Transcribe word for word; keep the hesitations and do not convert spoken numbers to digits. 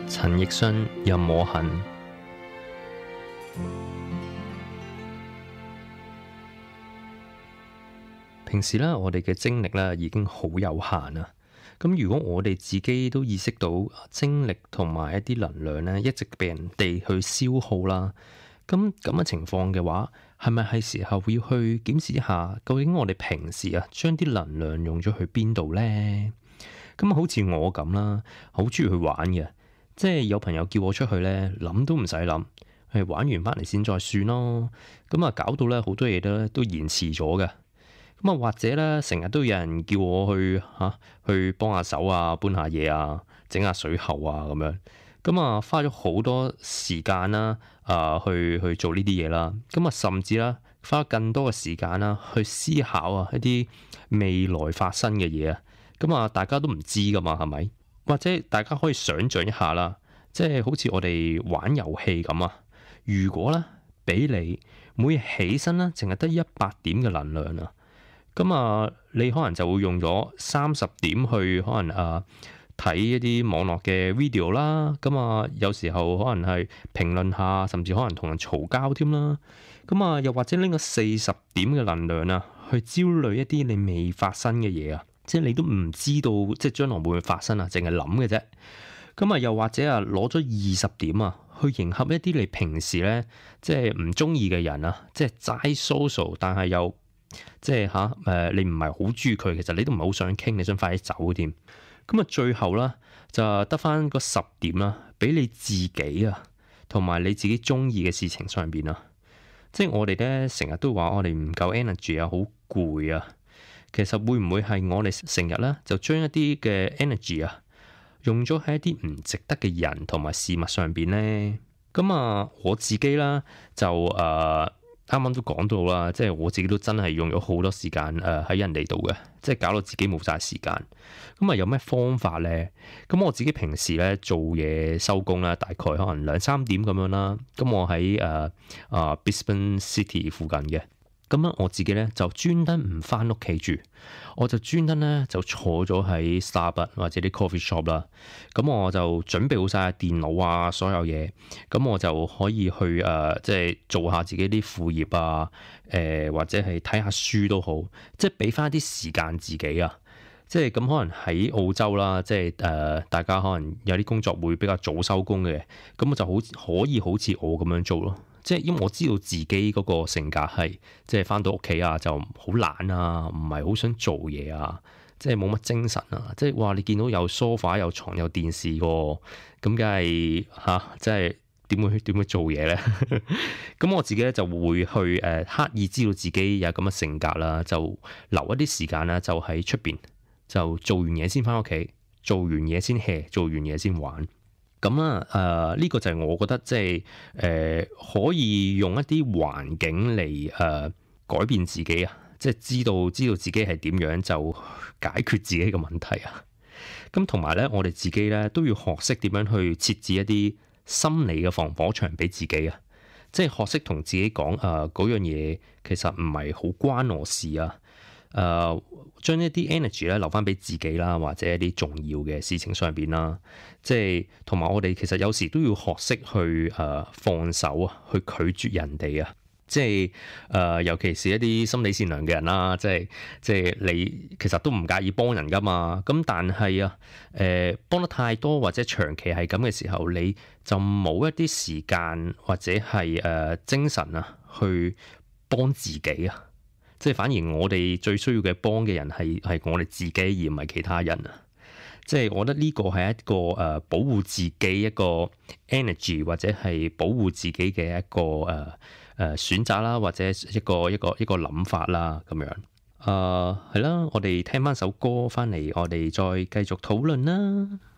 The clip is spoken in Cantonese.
陳奕迅任我行。平時咧，我哋嘅精力咧已經好有限啦。咁如果我哋自己都意識到精力同埋一啲能量咧，一直被人哋去消耗啦，咁咁嘅情況嘅話，係咪係時候要去檢視一下，究竟我哋平時啊將啲能量用咗去邊度呢？咁好似我咁啦，好中意去玩嘅，即係有朋友叫我出去咧，諗都唔使諗，係玩完翻嚟先再算咯。咁啊，搞到咧好多嘢都都延遲咗嘅。咁啊，或者咧，成日都有人叫我去嚇、啊、去幫下手啊，搬下嘢啊，整下水喉啊咁樣。咁啊，花咗好多時間啦，啊，去去做呢啲嘢啦。咁啊，甚至啦，花更多嘅時間啦，去思考啊一啲未來發生嘅嘢啊。咁啊，大家都唔知噶嘛，係咪？或者大家可以想像一下啦，即係好似我哋玩遊戲咁啊。如果咧俾你每日起身咧，淨係得一百點嘅能量啊！咁啊，你可能就會用咗三十點去可能啊睇一啲網絡嘅 video 啦。咁啊，有時候可能係評論下，甚至可能同人嘈交添啦。咁啊，又或者拎個四十點嘅能量啊，去焦慮一啲你未發生嘅嘢啊，即係你都唔知道即係將來會唔會發生啊，淨係諗嘅啫。咁啊，又或者啊，攞咗二十點啊，去迎合一啲你平時咧即係唔中意嘅人啊，即係齋 social，但係又即係吓，誒、呃，你唔係好中意佢，其實你都唔係好想傾，你想快啲走添。咁啊，最後啦，就得翻個十點啦，俾你自己啊，同埋你自己中意嘅事情上邊啊。即係我哋咧成日都話我哋唔夠 energy 啊，好攰啊。其實會唔會係我哋成日咧就將一啲嘅 energy 啊用咗喺一啲唔值得嘅人同埋事物上邊咧？咁啊，我自己啦就誒。呃啱啱都講到啦，即係我自己都真係用咗好多時間誒喺人哋度嘅，即係搞到自己冇晒時間。咁啊，有咩方法咧？咁我自己平時咧做嘢收工啦，大概可能兩三點咁樣啦。咁我喺誒啊 Brisbane City 附近嘅。咁啊，我自己咧就專登唔翻屋企住，我就專登咧就坐咗喺 Starbucks 或者啲 coffee shop 啦。咁我就準備好晒電腦啊，所有嘢。咁我就可以去誒、呃，即係做下自己啲副業啊，誒、呃、或者係睇下書都好，即係俾翻啲時間自己啊。即係咁可能喺澳洲啦，即係誒、呃、大家可能有啲工作會比較早收工嘅，咁我就好可以好似我咁樣做咯。即係因為我知道自己嗰個性格係，即係翻到屋企啊就好懶啊，唔係好想做嘢啊，即係冇乜精神啊。即係哇，你見到有 sofa 有床有電視喎，咁梗係吓，即係點會點會做嘢咧？咁我自己咧就會去誒、呃、刻意知道自己有咁嘅性格啦，就留一啲時間啦，就喺出邊就做完嘢先翻屋企，做完嘢先 hea， 做完嘢先玩。咁啊，誒、呃、呢、這個就係我覺得即係誒可以用一啲環境嚟誒、呃、改變自己啊，即係知道知道自己係點樣就解決自己嘅問題啊。咁同埋咧，我哋自己咧都要學識點樣去設置一啲心理嘅防火牆俾自己啊，即係學識同自己講誒嗰樣嘢其實唔係好關我事啊。誒、呃，將一啲 energy 咧留翻俾自己啦，或者一啲重要嘅事情上邊啦，即係同埋我哋其實有時都要學識去誒、呃、放手啊，去拒絕人哋啊，即係誒、呃，尤其是一啲心理善良嘅人啦，即係即係你其實都唔介意幫人噶嘛，咁但係啊，誒、呃、幫得太多或者長期係咁嘅時候，你就冇一啲時間或者係誒、呃、精神啊，去幫自己啊。即係反而我哋最需要嘅幫嘅人係係我哋自己，而唔係其他人啊！即係我覺得呢個係一個誒、呃、保護自己一個 energy 或者係保護自己嘅一個誒誒、呃呃、選擇啦，或者一個一個一個諗法啦咁樣。誒係啦，我哋聽翻首歌翻嚟，我哋再繼續討論啦。